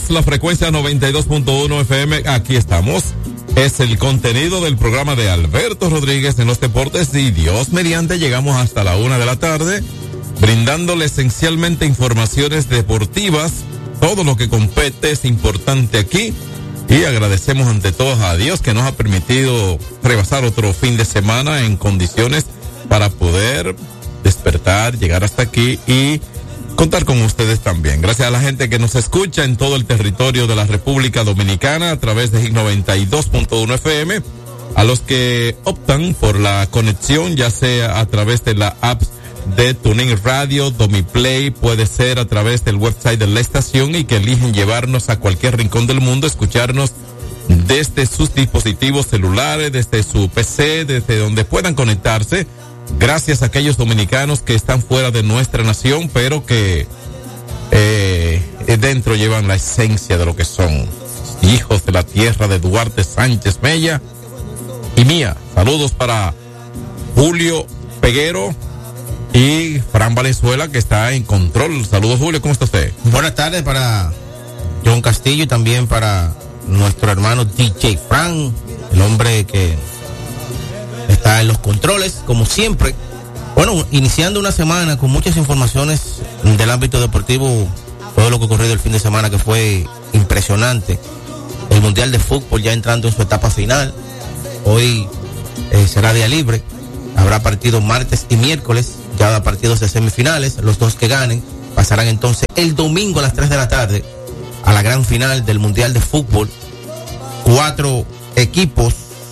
la frecuencia 92.1 FM. Aquí estamos. Es el contenido del programa de Alberto Rodríguez en los deportes y Dios mediante llegamos hasta la 1 de la tarde, brindándole esencialmente informaciones deportivas. Todo lo que compete es importante aquí y agradecemos ante todos a Dios que nos ha permitido rebasar otro fin de semana en condiciones para poder despertar, llegar hasta aquí y contar con ustedes también. Gracias a la gente que nos escucha en todo el territorio de la República Dominicana a través de HIC 92.1 FM, a los que optan por la conexión, ya sea a través de la app de TuneIn Radio, Domiplay, puede ser a través del website de la estación y que eligen llevarnos a cualquier rincón del mundo, escucharnos desde sus dispositivos celulares, desde su PC, desde donde puedan conectarse. Gracias a aquellos dominicanos que están fuera de nuestra nación, pero que dentro llevan la esencia de lo que son hijos de la tierra de Duarte Sánchez Mella y mía. Saludos para Julio Peguero y Fran Valenzuela, que está en control. Saludos, Julio, ¿cómo está usted? Buenas tardes para John Castillo y también para nuestro hermano DJ Fran, el hombre que está en los controles, como siempre. Bueno, iniciando una semana con muchas informaciones del ámbito deportivo, todo lo que ocurrió el fin de semana que fue impresionante. El Mundial de Fútbol ya entrando en su etapa final. Hoy será día libre. Habrá partidos martes y miércoles, ya partidos de semifinales. Los dos que ganen pasarán entonces el domingo a las 3 de la tarde a la gran final del Mundial de Fútbol. 4 equipos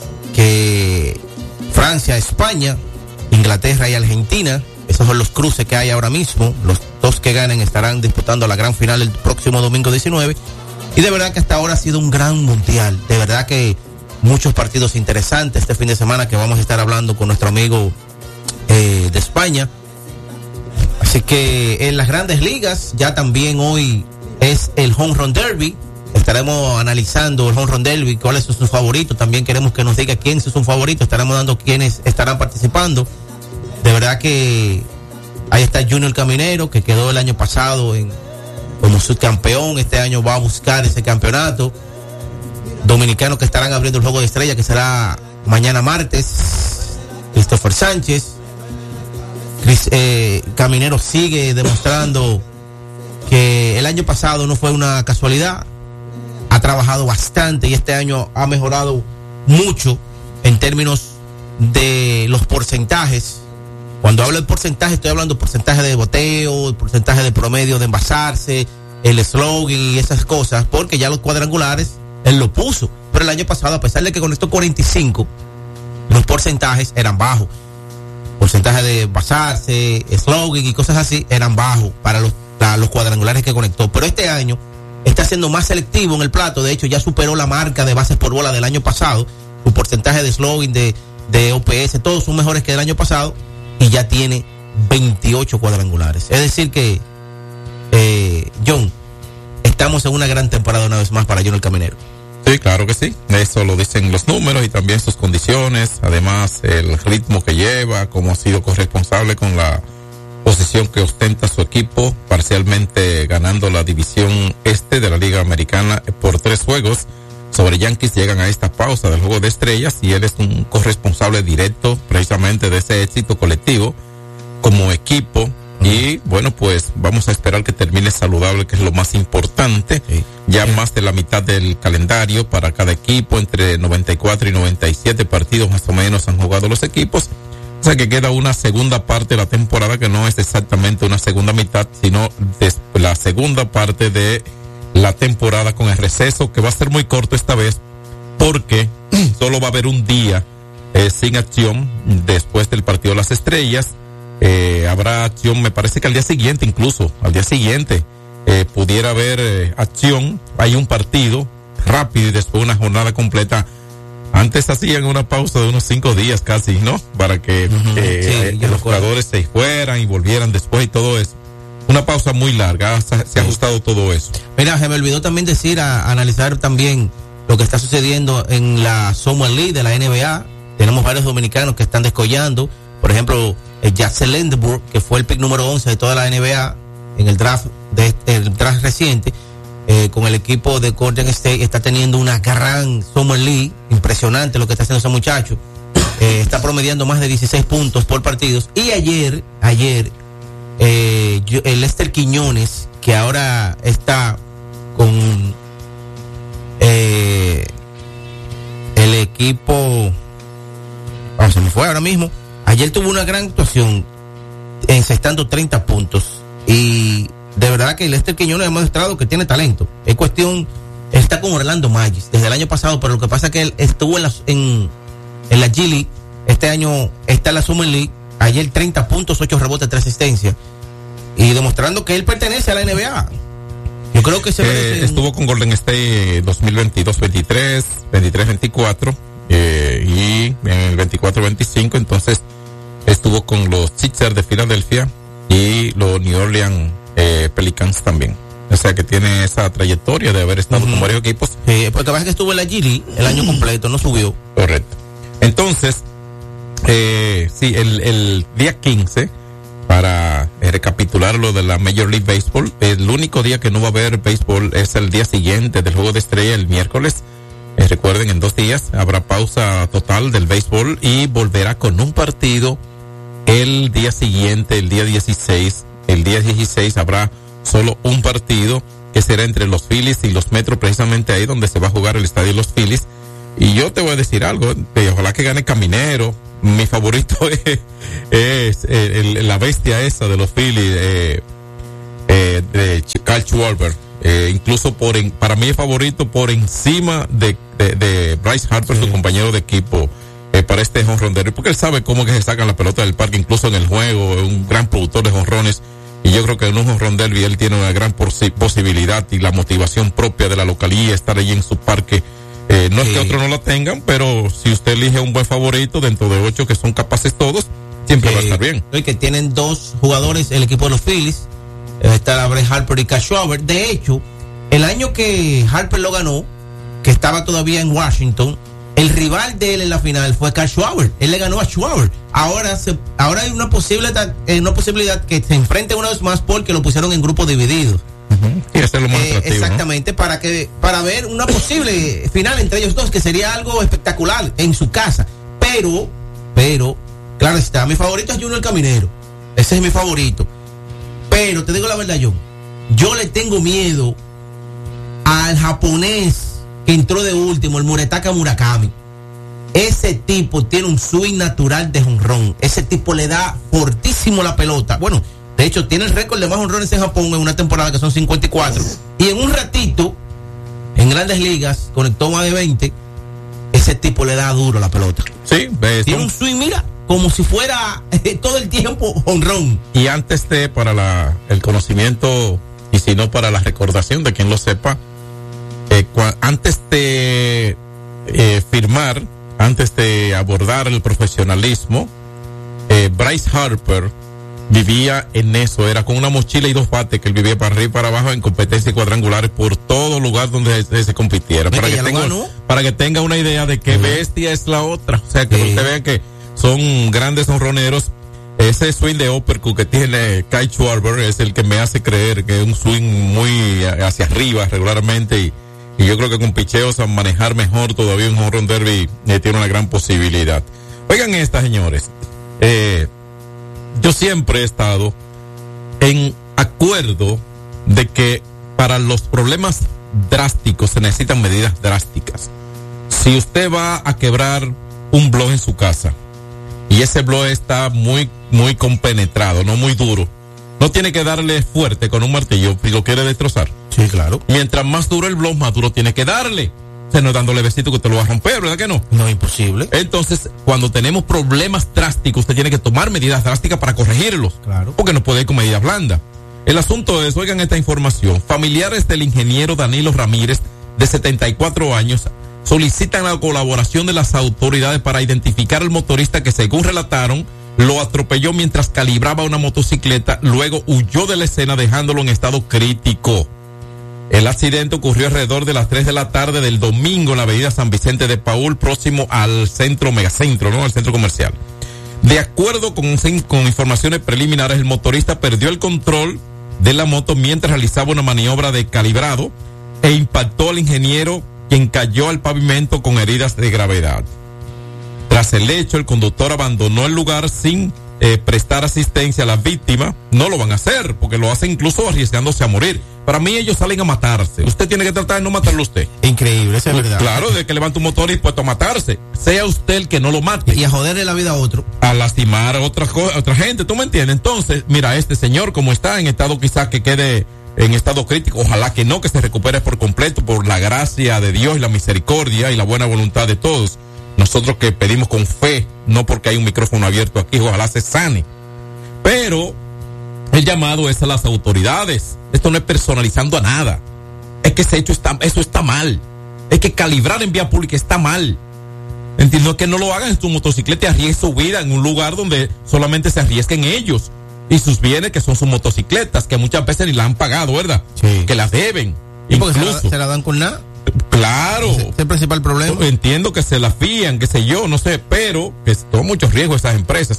que Francia, España, Inglaterra y Argentina, esos son los cruces que hay ahora mismo. Los dos que ganen estarán disputando la gran final el próximo domingo 19. Y de verdad que hasta ahora ha sido un gran mundial. De verdad que muchos partidos interesantes este fin de semana que vamos a estar hablando con nuestro amigo de España. Así que en las grandes ligas ya también hoy es el Home Run Derby. Estaremos analizando el Home Run Derby, cuáles son sus favoritos. También queremos que nos diga quién es su favorito. Estaremos dando quiénes estarán participando. De verdad que ahí está Junior Caminero, que quedó el año pasado como subcampeón. Este año va a buscar ese campeonato. Dominicanos que estarán abriendo el Juego de Estrella, que será mañana martes. Christopher Sánchez. Caminero sigue demostrando que el año pasado no fue una casualidad. Ha trabajado bastante y este año ha mejorado mucho en términos de los porcentajes. Cuando hablo de porcentaje, estoy hablando porcentaje de boteo, porcentaje de promedio de envasarse, el slogan y esas cosas, porque ya los cuadrangulares él lo puso. Pero el año pasado, a pesar de que conectó 45, los porcentajes eran bajos. Porcentaje de envasarse, slogan y cosas así eran bajos para los cuadrangulares que conectó. Pero este año está siendo más selectivo en el plato. De hecho, ya superó la marca de bases por bola del año pasado. Su porcentaje de slogan, de OPS, todos son mejores que el año pasado. Y ya tiene 28 cuadrangulares. Es decir que, John, estamos en una gran temporada una vez más para Junior Caminero. Sí, claro que sí. Eso lo dicen los números y también sus condiciones. Además, el ritmo que lleva, cómo ha sido corresponsable con la posición que ostenta su equipo, parcialmente ganando la división este de la Liga Americana por 3 juegos sobre Yankees. Llegan a esta pausa del Juego de Estrellas y él es un corresponsable directo precisamente de ese éxito colectivo como equipo. Y bueno, pues vamos a esperar que termine saludable, que es lo más importante. Ya más de la mitad del calendario para cada equipo, entre 94 y 97 partidos más o menos han jugado los equipos. O sea que queda una segunda parte de la temporada que no es exactamente una segunda mitad, sino la segunda parte de la temporada con el receso, que va a ser muy corto esta vez, porque solo va a haber un día sin acción después del partido de las estrellas. Habrá acción, me parece que al día siguiente, incluso al día siguiente pudiera haber acción. Hay un partido rápido y después una jornada completa. Antes hacían una pausa de unos 5 días casi, ¿no? Para que los jugadores se fueran y volvieran después y todo eso. Una pausa muy larga, se ha ajustado todo eso. Mira, se me olvidó también analizar también lo que está sucediendo en la Summer League de la NBA. Tenemos varios dominicanos que están descollando. Por ejemplo, Jackson Lendeburg, que fue el pick número 11 de toda la NBA en el draft reciente. con el equipo de Golden State, está teniendo una gran Summer League, impresionante lo que está haciendo ese muchacho. Está promediando más de 16 puntos por partidos. Y ayer el Lester Quiñones, que ahora está con el equipo, se me fue ahora mismo. Ayer tuvo una gran actuación, encestando 30 puntos. Y de verdad que Lester Quiñones ha demostrado que tiene talento. Es cuestión, está con Orlando Magic desde el año pasado, pero lo que pasa es que él estuvo en la G League. Este año está en la Summer League. Ayer 30 puntos, 8 rebotes, 3 asistencias. Y demostrando que él pertenece a la NBA. Yo creo que estuvo con Golden State 2022-23, 23-24 y en el 24-25. Entonces estuvo con los Sixers de Filadelfia y los New Orleans Pelicans también. O sea que tiene esa trayectoria de haber estado con varios equipos. Sí, porque pasa que estuvo en la G League el año completo, no subió. Correcto. Entonces, sí, el día 15, para recapitular lo de la Major League Baseball, el único día que no va a haber béisbol es el día siguiente del Juego de Estrella, el miércoles. Recuerden, en 2 días habrá pausa total del béisbol y volverá con un partido el día siguiente, el día 16. El día 16 habrá solo un partido que será entre los Phillies y los Metros, precisamente ahí donde se va a jugar el estadio de los Phillies. Y yo te voy a decir algo, ojalá que gane Caminero. Mi favorito es la bestia esa de los Phillies, de Kyle Schwarber. Incluso para mí es favorito por encima de Bryce Harper, su compañero de equipo, para este jonrón derby, porque él sabe cómo que se sacan la pelota del parque, incluso en el juego, es un gran productor de jonrones. Y yo creo que en un jonrón derby él tiene una gran posibilidad y la motivación propia de la localía, estar allí en su parque. No es que otros no la tengan, pero si usted elige un buen favorito dentro de 8 que son capaces todos, siempre va a estar bien. Que tienen 2 jugadores el equipo de los Phillies, está Bryce Harper y Kyle Schwarber. De hecho, el año que Harper lo ganó, que estaba todavía en Washington, el rival de él en la final fue Kyle Schwarber. Él le ganó a Schwarber. Ahora hay una posibilidad que se enfrenten una vez más porque lo pusieron en grupos divididos. Y eso es lo más atractivo, exactamente, ¿no? Para ver una posible final entre ellos dos, que sería algo espectacular en su casa. Pero, claro está, mi favorito es Junior Caminero. Ese es mi favorito. Pero te digo la verdad, yo le tengo miedo al japonés que entró de último, el Muretaka Murakami. Ese tipo tiene un swing natural de jonrón. Ese tipo le da fortísimo la pelota. Bueno, de hecho, tiene el récord de más jonrones en Japón en una temporada, que son 54. Y en un ratito, en Grandes Ligas, conectó más de 20. Ese tipo le da duro la pelota. Sí, tiene un swing, mira, como si fuera todo el tiempo jonrón. Y antes para el conocimiento, y si no para la recordación de quien lo sepa, antes de firmar, antes de abordar el profesionalismo, Bryce Harper vivía en eso, era con una mochila y 2 bates que él vivía para arriba y para abajo en competencias cuadrangulares por todo lugar donde se compitiera. Para que tenga una idea de qué bestia es la otra. O sea, que usted vea que son grandes honroneros. Ese swing de uppercut que tiene Kyle Schwarber es el que me hace creer que es un swing muy hacia arriba regularmente, y yo creo que con picheos a manejar mejor todavía un home run derby tiene una gran posibilidad. Oigan esta, señores. Yo siempre he estado en acuerdo de que para los problemas drásticos se necesitan medidas drásticas. Si usted va a quebrar un blog en su casa y ese blog está muy compenetrado, no muy duro, no tiene que darle fuerte con un martillo si lo quiere destrozar. Sí, claro. Mientras más duro el blog, más duro tiene que darle. O sea, no dándole besito que usted lo va a romper, ¿verdad que no? No, imposible. Entonces, cuando tenemos problemas drásticos, usted tiene que tomar medidas drásticas para corregirlos. Claro. Porque no puede ir con medidas blandas. El asunto es, oigan esta información, familiares del ingeniero Danilo Ramírez, de 74 años, solicitan la colaboración de las autoridades para identificar al motorista que, según relataron, lo atropelló mientras calibraba una motocicleta, luego huyó de la escena dejándolo en estado crítico. El accidente ocurrió alrededor de las 3 de la tarde del domingo en la avenida San Vicente de Paúl, próximo al megacentro, ¿no? Al centro comercial. De acuerdo con informaciones preliminares, el motorista perdió el control de la moto mientras realizaba una maniobra de calibrado, e impactó al ingeniero, quien cayó al pavimento con heridas de gravedad. Tras el hecho, el conductor abandonó el lugar sin prestar asistencia a la víctima. No lo van a hacer, porque lo hacen incluso arriesgándose a morir. Para mí ellos salen a matarse. Usted tiene que tratar de no matarlo usted. Increíble, eso es verdad. Claro, de que levanta un motor y puesto a matarse. Sea usted el que no lo mate. Y a joderle la vida a otro. A lastimar a otra gente, ¿tú me entiendes? Entonces, mira, este señor como está en estado quizás que quede en estado crítico, ojalá que no, que se recupere por completo por la gracia de Dios y la misericordia y la buena voluntad de todos. Nosotros que pedimos con fe, no porque hay un micrófono abierto aquí, ojalá se sane. Pero el llamado es a las autoridades. Esto no es personalizando a nada. Es que eso está mal. Es que calibrar en vía pública está mal. Entiendo que no lo hagan en su motocicleta y arriesguen su vida en un lugar donde solamente se arriesguen ellos y sus bienes, que son sus motocicletas, que muchas veces ni la han pagado, ¿verdad? Sí. Que las deben. ¿Y incluso se la dan con nada? Claro. Ese es el principal problema. Entiendo que se la fían, qué sé yo, no sé, pero que toman muchos riesgos esas empresas.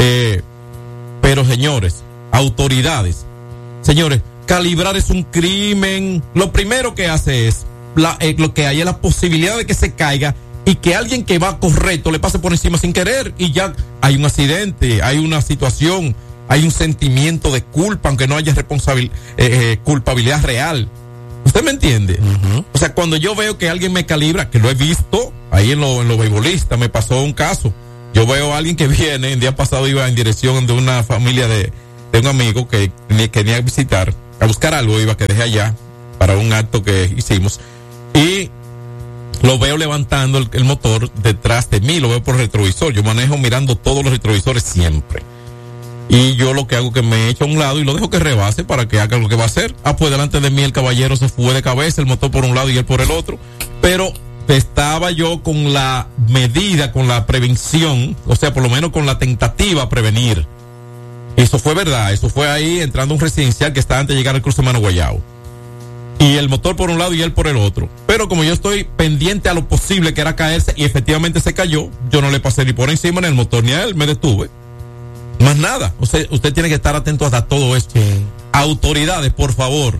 Pero señores, autoridades, señores, calibrar es un crimen. Lo primero que hace es lo que hay es la posibilidad de que se caiga y que alguien que va correcto le pase por encima sin querer y ya hay un accidente, hay una situación, hay un sentimiento de culpa, aunque no haya culpabilidad real. ¿Usted me entiende? Uh-huh. O sea, cuando yo veo que alguien me calibra, que lo he visto, ahí en lo beisbolista me pasó un caso. Yo veo a alguien que viene, el día pasado iba en dirección de una familia de un amigo que venía a visitar, a buscar algo, iba que dejé allá para un acto que hicimos, y lo veo levantando el motor detrás de mí, lo veo por el retrovisor. Yo manejo mirando todos los retrovisores siempre. Y yo lo que hago es que me echo a un lado y lo dejo que rebase para que haga lo que va a hacer. Pues delante de mí el caballero se fue de cabeza, el motor por un lado y él por el otro. Pero estaba yo con la medida, con la prevención, o sea, por lo menos con la tentativa a prevenir. Eso fue verdad, eso fue ahí entrando a un residencial que está antes de llegar al cruce Mano Guayao. Y el motor por un lado y él por el otro. Pero como yo estoy pendiente a lo posible que era caerse y efectivamente se cayó, yo no le pasé ni por encima ni el motor ni a él, me detuve. Más nada. Usted tiene que estar atento a todo esto. Sí. Autoridades, por favor.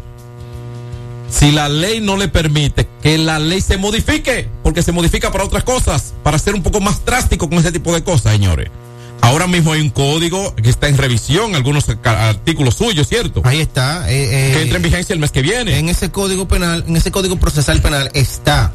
Si la ley no le permite, que la ley se modifique, porque se modifica para otras cosas, para ser un poco más drástico con ese tipo de cosas, señores. Ahora mismo hay un código que está en revisión, algunos artículos suyos, ¿cierto? Ahí está. Que entra en vigencia el mes que viene. En ese código penal, en ese código procesal penal está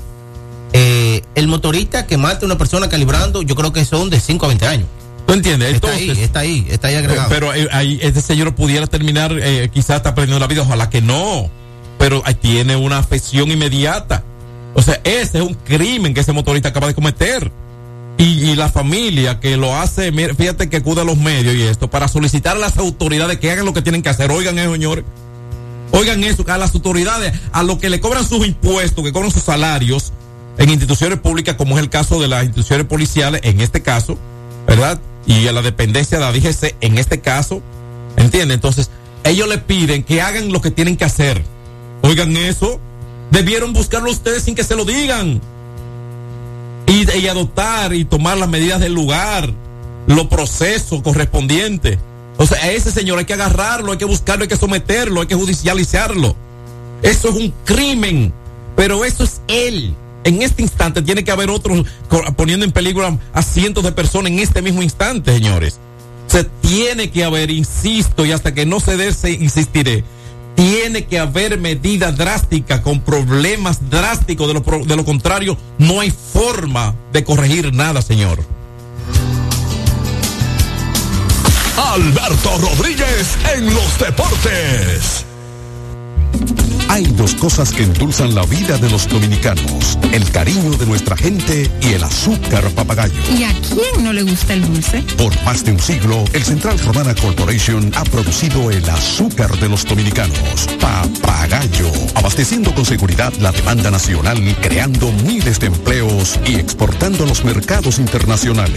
el motorista que mate a una persona calibrando, yo creo que son de 5 a 20 años. ¿Tú entiendes? Entonces, está ahí agregado. Pero ahí este señor pudiera terminar, quizás está perdiendo la vida, ojalá que no. Pero ahí tiene una afección inmediata. O sea, ese es un crimen que ese motorista acaba de cometer. Y la familia que lo hace, mira, fíjate que acude a los medios y esto, para solicitar a las autoridades que hagan lo que tienen que hacer. Oigan eso, señores. Oigan eso, a las autoridades, a los que le cobran sus impuestos, que cobran sus salarios en instituciones públicas, como es el caso de las instituciones policiales, en este caso, ¿verdad? Y a la dependencia de la DGC, en este caso, ¿entiende? Entonces, ellos le piden que hagan lo que tienen que hacer. Oigan eso, debieron buscarlo ustedes sin que se lo digan. Y adoptar y tomar las medidas del lugar, los procesos correspondientes. O sea, a ese señor hay que agarrarlo, hay que buscarlo, hay que someterlo, hay que judicializarlo. Eso es un crimen, pero eso es él. En este instante tiene que haber otros poniendo en peligro a cientos de personas en este mismo instante, señores. Se tiene que haber, insisto, y hasta que no se dé, insistiré, tiene que haber medidas drásticas con problemas drásticos. De lo contrario, no hay forma de corregir nada, señor. Alberto Rodríguez en los deportes. Hay dos cosas que endulzan la vida de los dominicanos: el cariño de nuestra gente y el azúcar papagayo. ¿Y a quién no le gusta el dulce? Por más de un siglo, el Central Romana Corporation ha producido el azúcar de los dominicanos, Papagayo, abasteciendo con seguridad la demanda nacional, creando miles de empleos y exportando a los mercados internacionales.